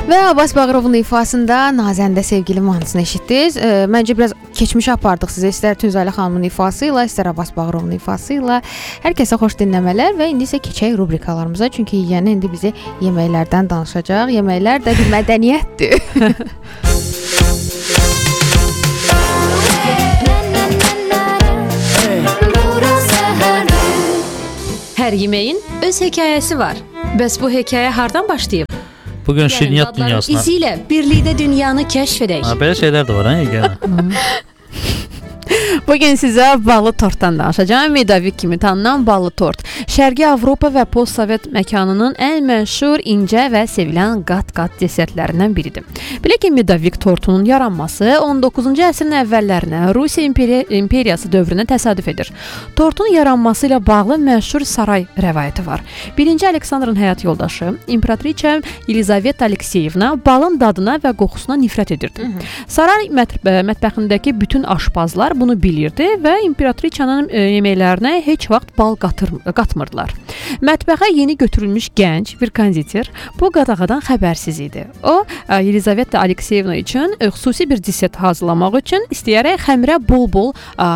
Və Abbas Bağırovun ifasında Nazəndə sevgili mahnısını eşitdiniz. Məncə biraz keçmişə apardıq sizə. İstər Tünzaylı xanımın ifası ilə, istər Abbas Bağırovun ifası ilə. Hər kəsə xoş dinləmələr və indi isə keçək rubrikalarımıza. Çünki yiyəni indi bizi yeməklərdən danışacaq. Yeməklər də bir mədəniyyətdir. Hər yeməyin öz hekayəsi var. Bəs bu hekayə hardan başlayıb? Bugün şirniyyat dünyasına. İzi ilə birlikdə dünyanı kəşf edək. Belə şeylər də var, yəni. Bugün sizə ballı tortdan danışacağım. Medavik kimi tanınan ballı tort. Şərqi Avropa və postsovet məkanının ən məşhur, incə və sevilən qat-qat desertlərindən biridir. Belə ki, Medavik tortunun yaranması 19-cu əsrin əvvəllərinə Rusiya imperiyası dövrünə təsadüf edir. Tortun yaranması ilə bağlı məşhur saray rəvayəti var. 1-ci Aleksandrın həyat yoldaşı İmperatriça Yelizaveta Alekseyevna balın dadına və qoxusuna nifrət edirdi. Saray mətbəxindəki bütün aşpazlar bunu bilirdi və imperatriçanın yeməklərinə heç vaxt bal qatmırdılar. Mətbəxə yeni götürülmüş gənc bir konditer bu qadağadan xəbərsiz idi. O, Yelizaveta Alekseyevna üçün xüsusi bir desert hazırlamaq üçün istəyərək xəmirə bol-bol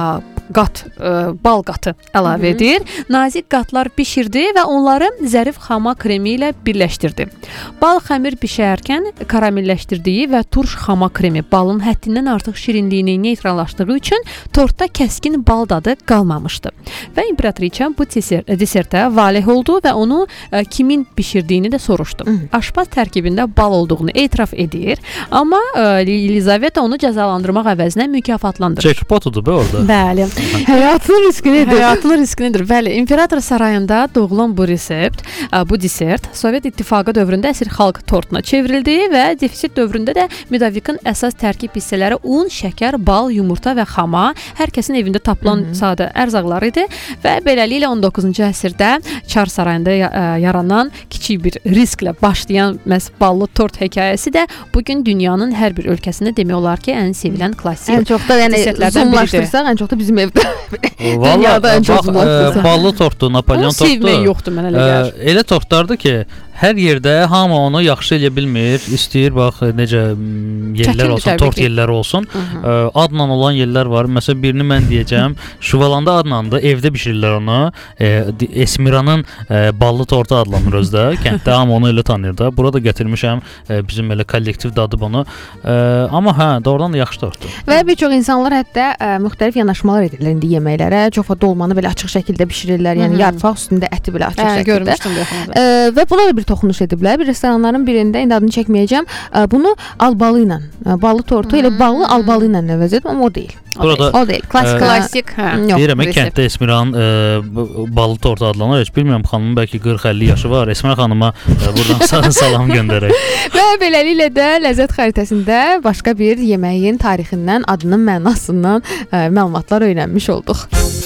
bal qatı əlavə edir. Nazik qatlar bişirdi və onları zərif xama kremi ilə birləşdirdi. Bal xəmir bişərkən karamelləşdirdiyi və turş xama kremi balın həddindən artıq şirinliyini neytrallaşdığı üçün tortda kəskin bal dadı qalmamışdı. Və imperatriça bu desertə valeh oldu və onu kimin bişirdiyini də soruşdu. Aşpaz tərkibində bal olduğunu etiraf edir, amma Yelizaveta onu cəzalandırmaq əvəzinə mükafatlandırır. Jackpot-udur be orada. Bəli. Həyatının riskinidir. Bəli, imperator sarayında doğulan bu resept, bu desert Sovet İttifaqı dövründə əsir xalq tortuna çevrildi və defisit dövründə də Medavikin əsas tərkib hissələri un, şəkər, bal, yumurta və xama hər kəsin evində tapılan sadə ərzaqlar idi və beləliklə 19-cu əsrdə Çar sarayında yaranan kiçik bir risklə başlayan məhz ballı tort hekayəsi də bugün dünyanın hər bir ölkəsində demək olar ki, ən sevilən klassik ən çox da zoomlaşdırsaq, ən çox da bizim evdə dünyada ən çox zoomlaşdırsaq. Ballı tortu, Napolyon tortu. Onu sevmək yoxdur mənə elə gəlir. Elə tortlardır ki, hər yerdə hamı onu yaxşı eləyə bilmir. İstəyir bax necə yellər olsun, tort yelləri olsun. Adla olan yellər var. Məsələn, birini mən deyəcəm. Şuvalanda adlandı, evdə bişirirlər onu. Esmiranın ballı tortu adlanır özdə. Kənddə hamı onu elə tanıyır da. Burada gətirmişəm bizim elə kollektiv dadıb onu. Amma doğrudan da yaxşı tortdur. Və bir çox insanlar hətta müxtəlif yanaşmalar edirlər indi yeməklərə. Çox dolmanı belə açıq şəkildə bişirirlər. Yəni yarpaq üstündə əti belə açıq şəkildə. Görmüşdüm yaxında. Və buna da bir toxunuş ediblər. Bir restoranların birində, indi adını çəkməyəcəm, bunu albalı ilə, ballı tortu elə ballı albalı ilə əvəz edib, amma o deyil. O deyil. Klassik. Deyirəm, kənddə Esmiranın ballı tortu adlanır. Heç bilmirəm, xanımın bəlkə 40-50 yaşı var. Esmiran xanıma buradan salam göndərək. Və beləliklə də ləzzət xəritəsində başqa bir yeməyin tarixindən, adının mənasından məlumatlar öyrənmiş olduq.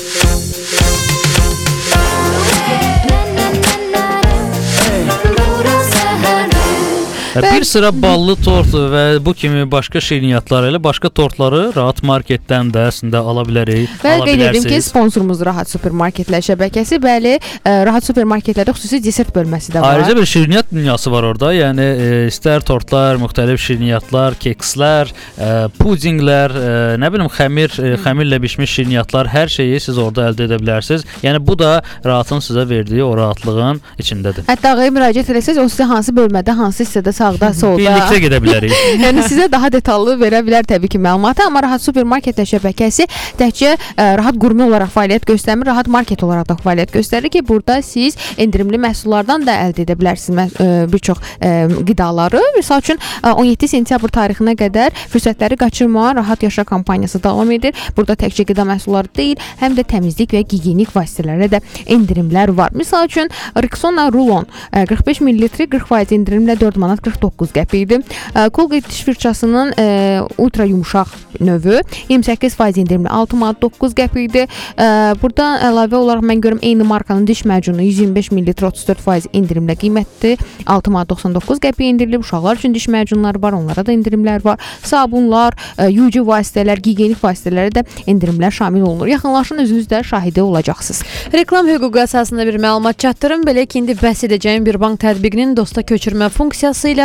Bir sıra ballı tort və bu kimi başqa şirniyyatlar elə başqa tortları rahat marketdən də əslində ala bilərik. Və qeyd edim ki, sponsorumuz Rahat Supermarketlər şəbəkəsi. Bəli, Rahat Supermarketlərdə xüsusi desert bölməsi də var. Ayrıca bir şirniyyat dünyası var orada. Yəni istər tortlar, müxtəlif şirniyyatlar, kekslər, pudinglər, nə bilim xəmirlə bişmiş şirniyyatlar, hər şeyi siz orada əldə edə bilərsiniz. Yəni bu da Rahatın sizə verdiyi o rahatlığın içindədir. Hətta ağaya müraciət etsəz, o sizə hansı bölmədə, hansı hissədə sağda, solda. Birlikdə gedə bilərik. Yəni sizə daha detallı verə bilər təbii ki məlumatı, amma Rahat Supermarketlər şəbəkəsi təkcə Rahat qurme olaraq fəaliyyət göstərmir, Rahat market olaraq da fəaliyyət göstərir ki, burada siz endirimli məhsullardan da əldə edə bilərsiniz bir çox qidaları. Misal üçün 17 sentyabr tarixinə qədər fürsətləri qaçırmayan Rahat Yaşa kampaniyası davam edir. Burada təkcə qida məhsulları deyil, həm də təmizlik və gigiyenik vasitələrə də endirimlər var. Misal üçün Rexona Rulon 45 ml 40% endirimlə 4 manat 49 qəpikdir. Colgate diş fırçasının ultra yumuşaq növü 28% endirimli 6 manat 9 qəpikdir. Buradan əlavə olaraq mən görüm eyni markanın diş macunu 125 ml 34% endirimlə qiymətdir. 6 manat 99 qəpik endirilib. Uşaqlar üçün diş macunları var, onlara da endirimlər var. Sabunlar, yuyucu vasitələr, gigiyenik vasitələrə də endirimlər şamil olunur. Yaxınlaşın, özünüz də şahidi olacaqsınız. Reklam hüququ əsasında bir məlumat çatdırım. Belə ki, indi bəhs edəcəyim bir bank tətbiqinin dosta köçürmə funksiyası ilə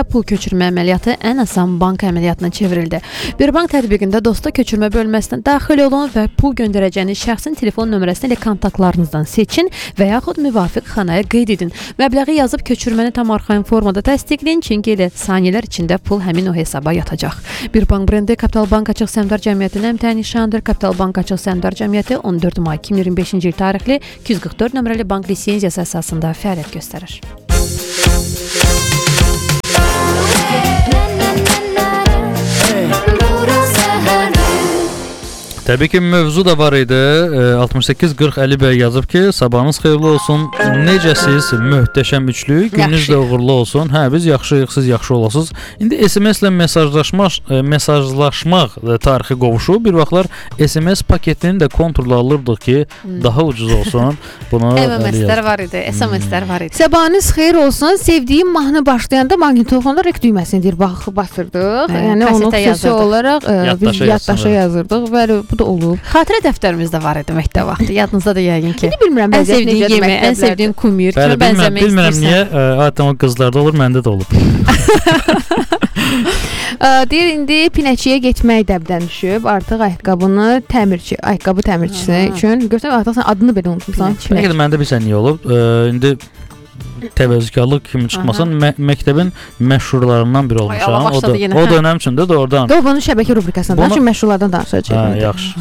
illərdə pul köçürmə əməliyyatı ən asan bank əməliyyatına çevrildi. Bir bank tətbiqində dosta köçürmə bölməsinə daxil olun və pul göndərəcəyiniz şəxsin telefon nömrəsini ilə kontaktlarınızdan seçin və yaxud müvafiq xanaya qeyd edin. Məbləği yazıb köçürməni tam arxayın formada təsdiqləyin, çünki elə saniyələr içində pul həmin o hesaba yatacaq. Bir bank brendi Kapital Bank Açıq Səhmdar Cəmiyyətinin əmtəyi nişanıdır. Kapital Bank Açıq Səhmdar Cəmiyyəti 14 may 2025-ci il tarixli 244 nömrəli bank lisenziyası əsasında fəaliyyət göstərir. Təbii ki, mövzu da var idi. 6840 Əli bəy yazıb ki, sabahınız xeyirli olsun. Necəsiz? Möhtəşəm üçlük. Gününüz də uğurlu olsun. Hə, biz yaxşıyıq, siz yaxşı olasınız. İndi SMS-lə mesajlaşmaq tarixi qovuşub. Bir vaxtlar SMS paketini də kontrol alırdıq ki, daha ucuz olsun. Bunu MMS-lər var idi, SMS-lər var idi. Sabahınız xeyir olsun. Sevdiyim mahnı başlayanda maqnitofonda rek düyməsini basırdıq. Yəni onu xüsusi olaraq biz yaddaşa yazırdıq və bu da olub. Xatirə dəftərimizdə var idi məktəb vaxtı. Yadınızda da yəqin ki. İndi bilmirəm ən sevdiyim yemək, ən sevdiyim kumir, kimə bənzəmək istəyirsən. Bilmirəm niyə, adətən o qızlarda olur, məndə də olub. Deyir, indi pinəçiyə getmək dəbdən düşüb. Artıq ayaqqabı təmirçisi üçün. Görsən, artıq sən adını belə unutmuşsan. Bəlkə də məndə bilsən niyə olub. İndi təvəzzükarlıq kimi çıxmasan, məktəbin məşhurlarından biri olmuşam. O dönəm üçün də doğrudan. Bunun şəbəkə rubrikasında daha çox məşhurlardan danışacağıq.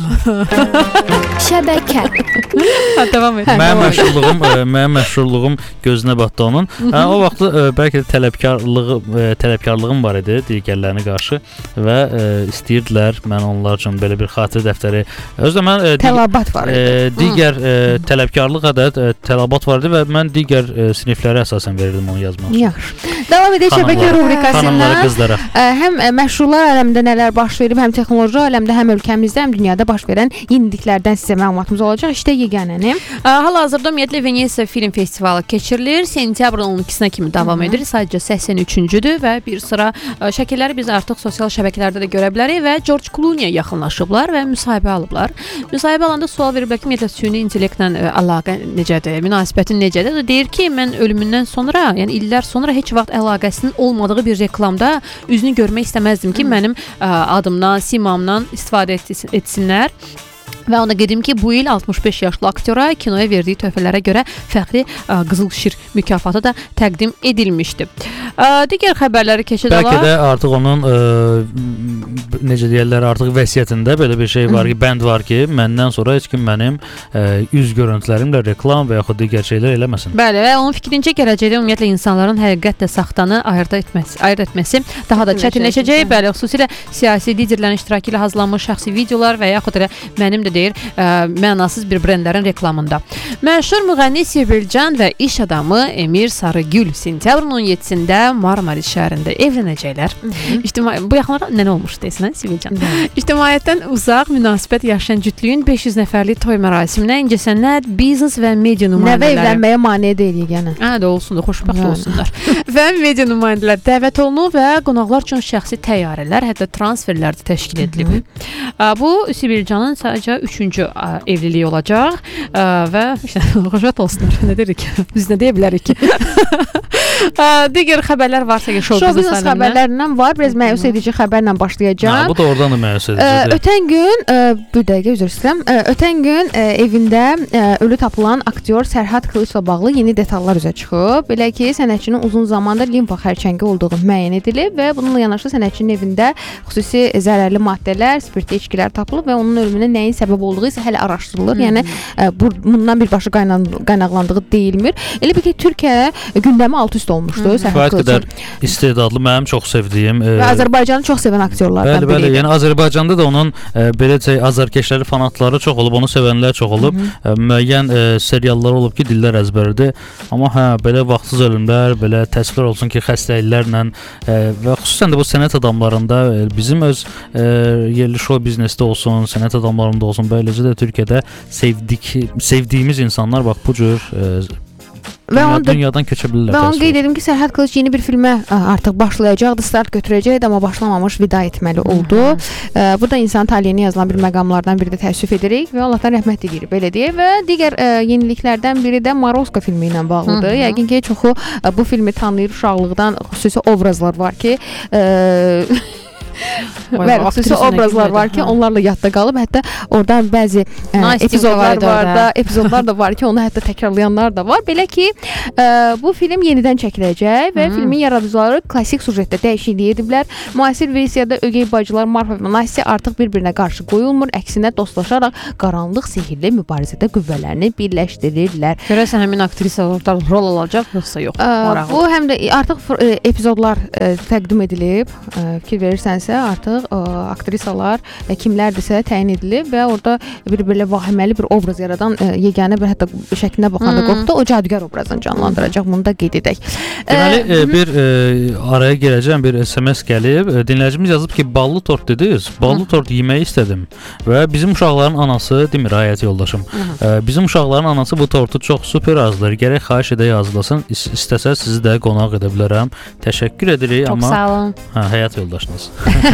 Yaxşı. Şəbəkə. Davam et. Mənim məşhurluğum gözünə batdı onun. O vaxt bəlkə də tələbkarlığım var idi digərlərinə qarşı və istəyirdilər mən onlar üçün belə bir xatirə dəftəri. Özdə mən tələbat var idi. Digər tələbkarlıq ədəd tələbat var idi və mən digər siniflərə əsasən verirdim onu yazmaq üçün. Yaxşı. Davam edək şəbəkə rubrikasında. Həm məşhurlar aləmində nələr baş verib, həm texnoloji aləmdə, həm ölkəmizdə, həm dünyada baş verən yeniliklərdən sizə məlumatımız olacaq. İşte yeganənim. Hal-hazırda ümumiyyətlə Venesiya Film Festivalı keçirilir. Sentyabrın 12-sinə kimi davam edir. Sadəcə 83-cüdür və bir sıra şəkilləri biz artıq sosial şəbəkələrdə də görə bilərik və George Clooney-yə yaxınlaşıblar və müsahibə alıblar. Müsahibə alanda sual veriblər ki, ümumiyyətlə süni intellektlə əlaqə necədir, münasibətin necədir? O deyir ki, mən ölümündən sonra, yəni illər sonra heç vaxt əlaqəsinin olmadığı bir reklamda üzünü görmək istəməzdim ki, mənim adımdan, simamdan istifadə etsinlər. Və ona qedim ki, bu il 65 yaşlı aktyora kinoya verdiyi töhfələrə görə fəxri Qızıl Şir mükafatı da təqdim edilmişdi. Digər xəbərləri keçid olar. Bəlkə də artıq onun necə deyirlər, artıq vəsiyyətində belə bir şey var ki, bənd var ki, məndən sonra heç kim mənim üz görüntülərimlə reklam və yaxud digər şeylər eləməsin. Bəli, və onun fikrincə gələcəkdə ümumiyyətlə insanların həqiqətlə saxtanı ayırd etməsi daha da çətinləşəcək. Bəli, xüsusilə siyasi liderlərin iştirakı ilə hazırlanmış şəxsi videolar və yaxud da mənim də deyir, mənasız bir brendlərin reklamında. Məşhur müğənni Sibelcan və iş adamı Emir Sarıgül sentyabrın 17-sində Marmaris şəhərində evlənəcəklər. Bu yaxınlarda nə olmuş desin, Sibelcan? İctimaiyyətdən uzaq münasibət yaşayan cütlüyün 500 nəfərlik toy mərasiminə incəsənət, biznes və media nümayəndələri. Nəvə evlənməyə mane deyil yəni. Hə, də olsun da, xoşbəxt olsunlar. Və media nümayəndələri dəvət olunub və qonaqlar üçün şəxsi təyyarələr, hətta transferlər də təşkil edilib. Bu Sibelcanın sadəcə 3-cü evliliyi olacaq və xoşbəxt olsunlar. Nə deyirik? Biz nə deyə bilərik ki? Digər xəbərlər varsa ki, show business xəbərlərindən var. Biraz məyus edici xəbərlə başlayacağam. Bu da oradan da məyus edicidir. Ötən gün, bir dəqiqə üzr istəyirəm. Ötən gün evində ölü tapılan aktyor Sərhad Qılıçla bağlı yeni detallar üzə çıxıb. Belə ki, sənətçinin uzun zamandır limfa xərçəngi olduğu müəyyən edilib və bununla yanaşı sənətçinin evində xüsusi zərərli maddələr, spirtli içkilər tapılıb və onun ölümünə nəyin səbəb olduğu isə hələ araşdırılır. Yəni bundan birbaşa qaynaqlandığı deyilmir. Elə bir ki, Türkiyə gündəmi alt-üst olmuşdu. Fəqət qədər istedadlı, mənim çox sevdiyim və Azərbaycanı çox sevən aktyorlardan biridir. Bəli, yəni Azərbaycanda da onun belə azarkeşləri, fanatları çox olub, onu sevənlər çox olub. Müəyyən seriallar olub ki, dillər əzbərdir. Amma belə vaxtsız ölümlər, belə təəssüflər olsun ki, xəstəliklərlə və xüsusən də bu sənət adamlarında, bizim öz yerli show biznesdə olsun, sənət adamlarında olsun, beləcə də Türkiyədə sevdiyimiz insanlar bax bu cür dünyadan keçə bilirlər. Və onu qeyd edim ki, Sərhəd Qılıc yeni bir filmə artıq başlayacaqdı, start götürəcəkdi, amma başlamamış vida etməli oldu. Bu da insan taleyinə yazılan bir məqamlardan biri də təəssüf edirik və Allahdan rəhmət edirik, belə deyək. Və digər yeniliklərdən biri də Morozko filmi ilə bağlıdır. Yəqin ki, çoxu bu filmi tanıyır, uşaqlıqdan xüsusi obrazlar var ki, xüsusi obrazlar var ki, onlarla yadda qalıb. Hətta oradan bəzi epizodlar da var ki, onu hətta təkrarlayanlar da var. Belə ki, bu film yenidən çəkiləcək və filmin yaradıcıları klassik sujetdə dəyişiklik ediblər. Müasir versiyada ögey bacılar Marfa və Nasi artıq bir-birinə qarşı qoyulmur, əksinə dostlaşaraq qaranlıq sehirli mübarizədə qüvvələrini birləşdirirlər. Görəsən həmin aktrisa orada rol alacaq, yoxsa yox? Bu həm də artıq epizodlar təqdim edilib. Fikir verirsənsə, artıq aktrisalar kimlərdirsə təyin edilib və orada bir-birlə vahiməli bir obraz yaradan yeganə bir hətta şəklinə baxanda qorxdu, o cadügər obrazını canlandıracaq. Bunu da qeyd edək. Deməli, bir araya girəcəm, bir SMS gəlib. Dinləyicimiz yazıb ki, ballı tort dediniz. Ballı tort yemək istədim və bizim uşaqların anası, demir həyat yoldaşım. Bizim uşaqların anası bu tortu çox super azdır. Gərək xahiş edə yazılasın. İstəsə sizi də qonaq edə bilərəm. Təşəkkür edirik, çox amma sağ olun. Həyat yoldaşınız.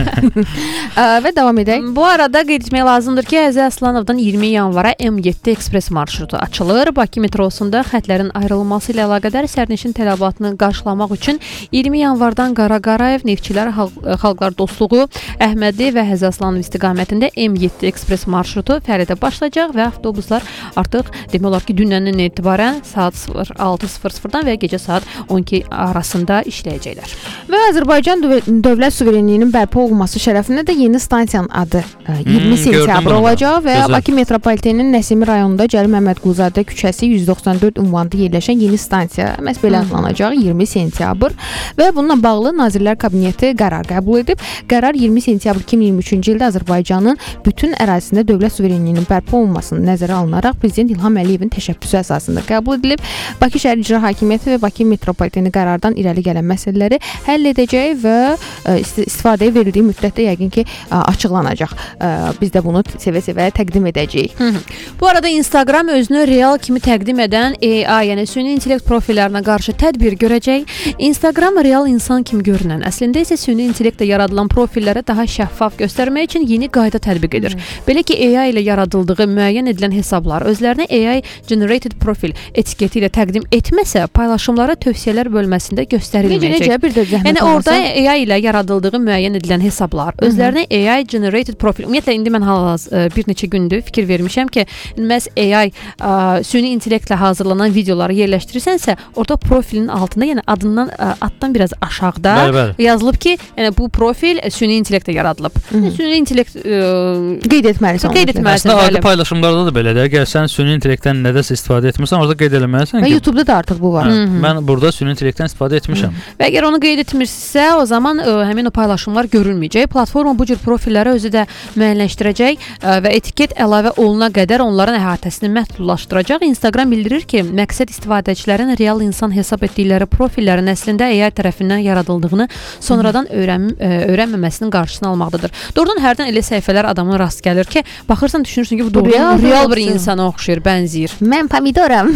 Və davam edək. Bu arada qeyd etmək lazımdır ki, Əziz Aslanovdan 20 yanvara M7 ekspres marşrutu açılır. Bakı metrosunda xətlərin ayrılması ilə əlaqədar sərnişin tələbatını qarşılamaq üçün 20 yanvardan Qaraqarayev, Neftçilər Xalqlar Dostluğu, Əhmədi və Əziz Aslanov istiqamətində M7 ekspres marşrutu fəaliyyətə başlayacaq və avtobuslar artıq demək olar ki, dünəndən etibarən saat 06:00-dan və gecə saat 12 arasında işləyəcəklər. Və Azərbaycan dövlət suverenliyinin bərpa olunması şərəfinə də yeni stansiyanın adı 20 sentyabr olacaq və Bakı metropoliteninin Nəsimi rayonunda Cəlil Məmmədquluzadə küçəsi 194 ünvanında yerləşən yeni stansiya məhz belə adlanacaq 20 sentyabr və bununla bağlı Nazirlər Kabineti qərar qəbul edib. Qərar 20 sentyabr 2023-cü ildə Azərbaycanın bütün ərazisində dövlət suverenliyinin bərpa olunmasını nəzərə alınaraq Prezident İlham Əliyevin təşəbbüsü əsasında qəbul edilib. Bakı şəhər İcra Hakimiyyəti və Bakı metropoliteni qərardan irəli gələn məsələləri həll edəcək və istifadəyə verildiyi müddətdə yəqin ki, açıqlanacaq. Biz də bunu sevə-sevə təqdim edəcəyik. Bu arada Instagram özünü real kimi təqdim edən AI, yəni süni intellekt profillərinə qarşı tədbir görəcək. Instagram real insan kimi görünən, əslində isə süni intellektlə yaradılan profillərə daha şəffaf göstərmək üçün yeni qayda tətbiq edir. Belə ki, AI ilə yaradıldığı müəyyən edilən hesablar özlərinə AI generated profil etiketi ilə təqdim etməsə, paylaşımlara tövsiyələr bölməsində göstərilməyəcək. Necə bir də zəhmət yəni orada AI ilə yaradıldığı müəyyən edilən hesablar özlərinə AI generated profil. Ümumiyyətlə indi mən bir neçə gündür fikir vermişəm ki, məhz AI süni intellektlə hazırlanan videoları yerləşdirirsənsə, orada profilin altında, yəni addan biraz aşağıda yazılıb ki, yəni bu profil süni intellektlə yaradılıb. Süni intellekt qeyd etməlisən. Əslində adi paylaşımlarda da belədir. Əgər sən süni intellektdən nədəsə istifadə etmirsən, orada qeyd eləməlisən ki, və YouTube-da da artıq bu var. Mən burada süni intellektdən istifadə etmişəm. Və əgər onu qeyd etmirsinizsə, o zaman həmin o paylaşımlar görülməyəcək. Platforma bu cür profilləri özü də müəyyənləşdirəcək və etiket əlavə oluna qədər onların əhatəsini məhdudlaşdıracaq. Instagram bildirir ki, məqsəd istifadəçilərin real insan hesab etdikləri profillərin əslində AI tərəfindən yaradıldığını sonradan öyrənməməsinin qarşısını almaqdadır. Doğrudan hərdən elə səhifələr adamın rast gəlir ki, baxırsan düşünürsən ki, bu real bir insana oxşayır, bənzəyir. Mən pomidoram.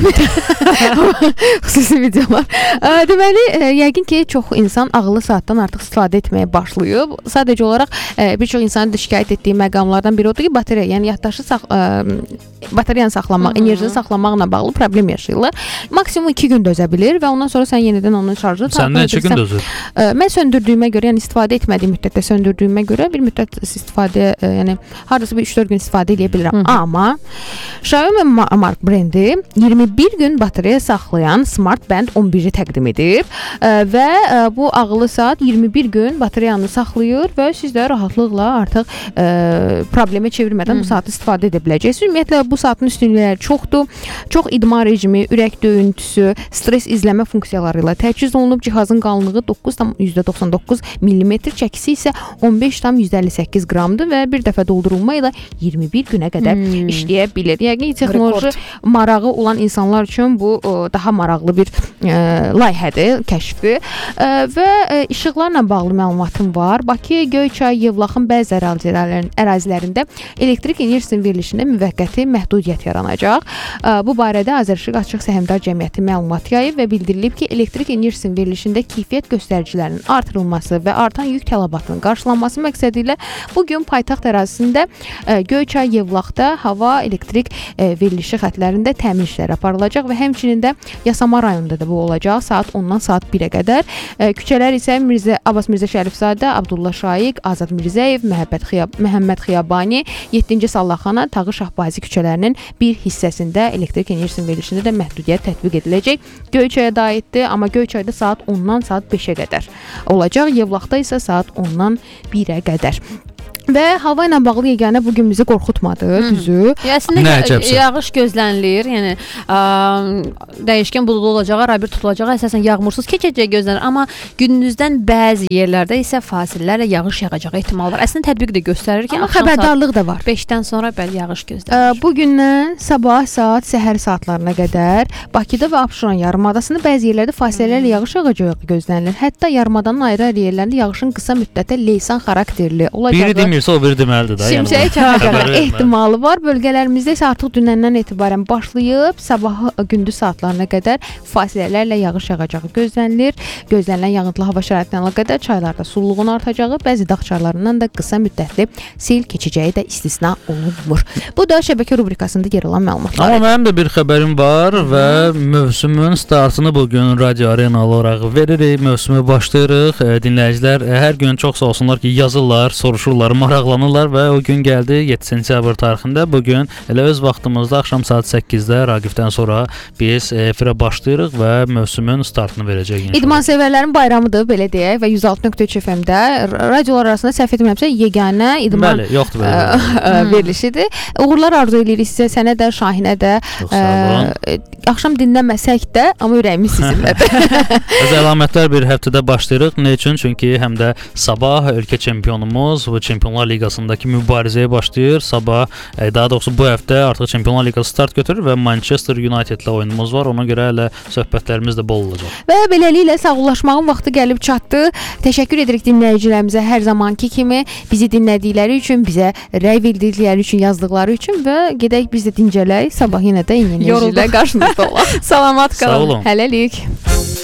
Xüsusi videolar. Deməli, yəqin ki, çox insan ağıllı saatdan artıq istifadə etməyə başlayıb. Sadəcə olaraq bir çox insanın da şikayət etdiyi məqamlardan biri odur ki, batereya, yəni yaddaşı batareyanı saxlamaq, enerjini saxlamaqla bağlı problem yaşayırlar. Maksimum 2 gün dözə bilir və ondan sonra sən yenidən onun şarjını Səndən 2 gün dözür? Mən söndürdüyümə görə, yəni istifadə etmədiyim müddətdə söndürdüyümə görə bir müddət istifadə, yəni hardasa bir 3-4 gün istifadə edə bilirəm. Amma Xiaomi mark brendi 21 gün batareya saxlayan Smart Band 11-i təqdim edib və bu ağıllı saat 21 gün batareyanı saxlayır və siz də rahatlıqla artıq problemə çevirmədən bu saatı istifadə edə biləcəksiniz. Ümumiyyətlə bu saatın üstünlükləri çoxdur. Çox idman rejimi, ürək döyüntüsü, stres izləmə funksiyaları ilə təchiz olunub. Cihazın qalınlığı 9,99 mm, çəkisi isə 15,58 qramdır və bir dəfə doldurulma ilə 21 günə qədər işləyə bilir. Yəqin texnoloji marağı olan insanlar üçün bu daha maraqlı bir layihədir, kəşfi və işıqlarla bağlı məlumatım var. Bakı, Göyçay, Yevlaxın bəzi ərazilərində elektrik enerjisinin verilişində müvəqqəti məhdudiyyət yaranacaq. Bu barədə Azərişıq Açıq Səhmdar Cəmiyyəti məlumat yayıb və bildirilib ki, elektrik enerjisinin verilişində keyfiyyət göstəricilərinin artırılması və artan yük tələbatının qarşılanması məqsədilə bu gün paytaxt ərazisində Göyçay, Yevlaxda hava elektrik verilişi xətlərində təmin işləri aparılacaq və həmçinin də Yasama rayonunda da bu olacaq saat 10-dan saat 1-ə qədər. Küçələr isə Abbas Mirzə Şərifzadə, Abdullah Şaiq, Azad Mirzəyev, Məhəmməd Xiyabani, 7-ci Sallaxana, Tağı Şahbazi küçələrinin bir hissəsində elektrik enerjisinin verilişində də məhdudiyyət tətbiq ediləcək. Göyçaya da aiddir, amma Göyçayda saat 10-dan saat 5-ə qədər olacaq. Yevlaxda isə saat 10-dan 1-ə qədər. Və hava ilə bağlı yeganə bu gün bizi qorxutmadı, düzü. Əslində yağış gözlənilir. Yəni dəyişkən buludlu olacağı, arabir tutulacağı, əsasən yağmursuz keçəcəyi gözlənilir. Amma gündüzdən bəzi yerlərdə isə fasilələrlə yağış yağacağı ehtimal var. Əslində tədbiq də göstərir ki, axşam xəbərdarlıq da var. 5-dən sonra bəli yağış gözlənilir. Bu gündən sabah saat səhər saatlarına qədər Bakıda və Abşeron yarımadasında bəzi yerlərdə fasilələrlə yağış yağacağı gözlənilir. Hətta yarımadanın ayrı-ayrı yerlərində yağışın qısa müddətdə leysan xarakterli olacağı. O biri deməlidir də. Şimşək çaxacağı ehtimalı var. Bölgələrimizdə isə artıq dünəndən etibarən başlayıb sabah gündüz saatlarına qədər fasilələrlə yağış yağacağı gözlənilir. Gözlənilən yağıntılı hava şəraitinə əlaqədar çaylarda sululuğun artacağı, bəzi dağ çaylarından da qısa müddətli sel keçəcəyi də istisna olunmur. Bu da şəbəkə rubrikasında yer alan məlumatlar. Amma mənim də bir xəbərim var və mövsümün startını bu gün Radio Arena olaraq veririk. Mövsümü başlayırıq. Dinləyicilər hər gün çox sağ olsunlar ki, yazırlar, soruşurlar, maraqlanırlar və o gün gəldi 7 sentyabr tarixində. Bu gün elə öz vaxtımızda axşam saat 8-də Raqifdən sonra biz efirə başlayırıq və mövsümün startını verəcəyik. İdman sevərlərin bayramıdır, belə deyək və 106.3 FM-də radiolar arasında səhv etmirəmsə yeganə idman verilişidir. Uğurlar arzu edirik sizə, sənə də, Şahinə də. Axşam dinləməsək də, amma ürəyimiz sizinlədir. Az əlamətlər bir həftədə başlayırıq. Nə üçün? Çünki həm də sabah ölkə çempionumuz bu Çempionlar Liqasındakı mübarizəyə başlayır. Sabah, daha doğrusu bu həftə artıq Çempionlar Liqası start götürür və Manchester United-la oyunumuz var. Ona görə hələ söhbətlərimiz də bol olacaq. Və beləliklə sağollaşmağın vaxtı gəlib çatdı. Təşəkkür edirik dinləyicilərimizə hər zamanki kimi bizi dinlədikləri üçün, bizə rəy bildirdikləri üçün, yazdıqları üçün və gedək biz də dincələk. Sabah yenə də eyni enerji ilə qarşınızda olaq. Salamat qalın. Hələlik.